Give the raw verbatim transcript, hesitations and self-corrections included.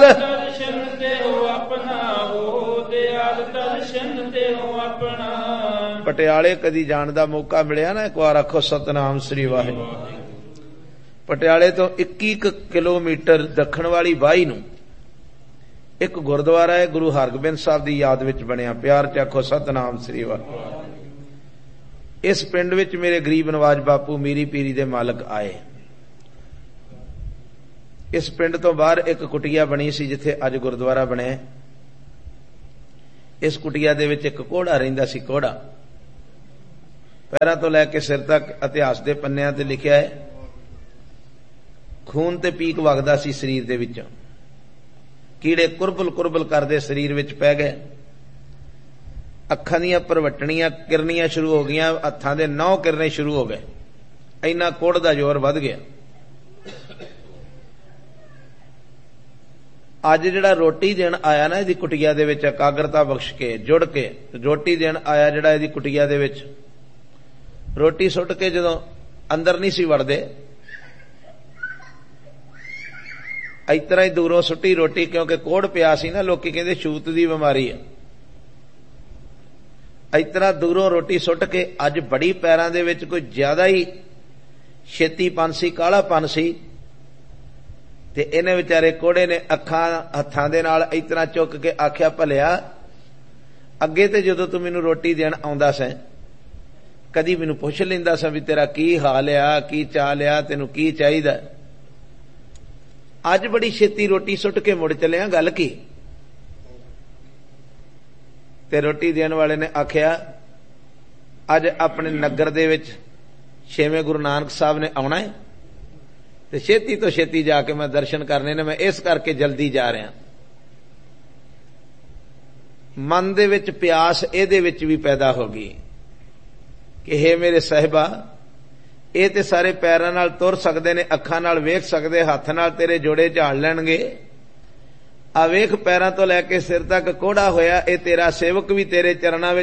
ਦਰਸ਼ਨ ਦੇਹੁ ਆਪਣਾ, ਉਹ ਦਿਆਲ ਦਰਸ਼ਨ ਦੇਹੁ ਆਪਣਾ। ਪਟਿਆਲੇ ਕਦੀ ਜਾਣ ਦਾ ਮੌਕਾ ਮਿਲਿਆ ਨਾ, ਇੱਕ ਵਾਰ ਆਖੋ ਸਤਨਾਮ ਸ੍ਰੀ ਵਾਹਿਗੁਰੂ। ਪਟਿਆਲੇ ਤੋਂ ਇੱਕੀ ਕਿਲੋਮੀਟਰ ਦੱਖਣ ਵਾਲੀ ਬਾਈ ਨੂੰ ਇੱਕ ਗੁਰਦੁਆਰਾ ਹੈ, ਗੁਰੂ ਹਰਗੋਬਿੰਦ ਸਾਹਿਬ ਦੀ ਯਾਦ ਵਿੱਚ ਬਣਿਆ। ਪਿਆਰ ਚ ਆਖੋ ਸਤਨਾਮ ਸ੍ਰੀ ਵਾਹਿਗੁਰੂ। ਇਸ ਪਿੰਡ ਵਿੱਚ ਮੇਰੇ ਗਰੀਬ ਨਵਾਜ ਬਾਪੂ ਮੀਰੀ ਪੀਰੀ ਦੇ ਮਾਲਕ ਆਏ। ਇਸ ਪਿੰਡ ਤੋਂ ਬਾਹਰ ਇੱਕ ਕੁਟੀਆ ਬਣੀ ਸੀ ਜਿੱਥੇ ਅੱਜ ਗੁਰਦੁਆਰਾ ਬਣਿਆ। ਇਸ ਕੁਟੀਆ ਦੇ ਵਿੱਚ ਇੱਕ ਘੋੜਾ ਰਹਿੰਦਾ ਸੀ। ਘੋੜਾ ਪੈਰਾਂ ਤੋਂ ਲੈ ਕੇ ਸਿਰ ਤੱਕ ਇਤਿਹਾਸ ਦੇ ਪੰਨਿਆਂ ਤੇ ਲਿਖਿਆ ਹੈ, ਖੂਨ ਤੇ ਪੀਕ ਵਗਦਾ ਸੀ ਸਰੀਰ ਦੇ ਵਿੱਚੋਂ। ਕੀੜੇ ਕੁਰਬਲ ਕੁਰਬਲ ਕਰਦੇ ਸਰੀਰ ਵਿੱਚ ਪੈ ਗਏ। ਅੱਖਾਂ ਦੀਆਂ ਪਰਵਟਣੀਆਂ ਕਿਰਨੀਆਂ ਸ਼ੁਰੂ ਹੋ ਗਈਆਂ, ਹੱਥਾਂ ਦੇ ਨੌ ਕਿਰਨੇ ਸ਼ੁਰੂ ਹੋ ਗਏ। ਇੰਨਾ ਕੋੜ ਦਾ ਜ਼ੋਰ ਵੱਧ ਗਿਆ। ਅੱਜ ਜਿਹੜਾ ਰੋਟੀ ਦੇਣ ਆਇਆ ਨਾ ਇਹਦੀ ਕੁਟੀਆ ਦੇ ਵਿੱਚ, ਇਕਾਗਰਤਾ ਬਖਸ਼ ਕੇ ਜੁੜ ਕੇ ਰੋਟੀ ਦੇਣ ਆਇਆ ਜਿਹੜਾ ਇਹਦੀ ਕੁਟੀਆ ਦੇ ਵਿੱਚ, ਰੋਟੀ ਸੁੱਟ ਕੇ ਜਦੋਂ ਅੰਦਰ ਨਹੀਂ ਸੀ ਵੜਦੇ, ਇਸ ਤਰ੍ਹਾਂ ਹੀ ਦੂਰੋਂ ਸੁੱਟੀ ਰੋਟੀ, ਕਿਉਂਕਿ ਕੋੜ ਪਿਆ ਸੀ ਨਾ, ਲੋਕੀ ਕਹਿੰਦੇ ਛੂਤ ਦੀ ਬਿਮਾਰੀ ਹੈ। ਇਸ ਤਰ੍ਹਾਂ ਦੂਰੋਂ ਰੋਟੀ ਸੁੱਟ ਕੇ, ਅੱਜ ਬੜੀ ਪੈਰਾਂ ਦੇ ਵਿੱਚ ਕੋਈ ਜ਼ਿਆਦਾ ਹੀ ਛੇਤੀਪਨ ਸੀ, ਕਾਲਾਪਨ ਸੀ, ਤੇ ਇਹਨੇ ਵਿਚਾਰੇ ਕੋੜੇ ਨੇ ਅੱਖਾਂ ਹੱਥਾਂ ਦੇ ਨਾਲ ਇਸ ਤਰ੍ਹਾਂ ਚੁੱਕ ਕੇ ਆਖਿਆ, ਭਲਿਆ ਅੱਗੇ ਤੇ ਜਦੋਂ ਤੂੰ ਮੈਨੂੰ ਰੋਟੀ ਦੇਣ ਆਉਂਦਾ ਸੈਂ, ਕਦੀ ਮੈਨੂੰ ਪੁੱਛ ਲੈਂਦਾ ਸਾਂ ਵੀ ਤੇਰਾ ਕੀ ਹਾਲ ਆ, ਕੀ ਚਾਲ ਆ, ਤੈਨੂੰ ਕੀ ਚਾਹੀਦਾ। ਅੱਜ ਬੜੀ ਛੇਤੀ ਰੋਟੀ ਸੁੱਟ ਕੇ ਮੁੜ ਚੱਲਿਆ, ਗੱਲ ਕੀ? ਤੇ ਰੋਟੀ ਦੇਣ ਵਾਲੇ ਨੇ ਆਖਿਆ, ਅੱਜ ਆਪਣੇ ਨਗਰ ਦੇ ਵਿੱਚ ਛੇਵੇਂ ਗੁਰੂ ਨਾਨਕ ਸਾਹਿਬ ਨੇ ਆਉਣਾ ਹੈ ਤੇ ਛੇਤੀ ਤੋਂ ਛੇਤੀ ਜਾ ਕੇ ਮੈਂ ਦਰਸ਼ਨ ਕਰਨੇ ਨੇ, ਮੈਂ ਇਸ ਕਰਕੇ ਜਲਦੀ ਜਾ ਰਿਹਾ। ਮਨ ਦੇ ਵਿੱਚ ਪਿਆਸ ਇਹਦੇ ਵਿੱਚ ਵੀ ਪੈਦਾ ਹੋ ਗਈ ਕਿ ਹੇ ਮੇਰੇ ਸਾਹਿਬਾ, ਇਹ ਤੇ ਸਾਰੇ ਪੈਰਾਂ ਨਾਲ ਤੁਰ ਸਕਦੇ ਨੇ, ਅੱਖਾਂ ਨਾਲ ਵੇਖ ਸਕਦੇ, ਹੱਥ ਨਾਲ ਤੇਰੇ ਜੋੜੇ ਝਾੜ ਲੈਣਗੇ, ਆ ਵੇਖ ਪੈਰਾਂ ਤੋਂ ਲੈ ਕੇ ਸਿਰ ਤੱਕ ਕੋੜਾ ਹੋਇਆ, ਇਹ ਤੇਰਾ ਸੇਵਕ ਵੀ ਤੇਰੇ ਚਰਨਾਂ ਵਿੱਚ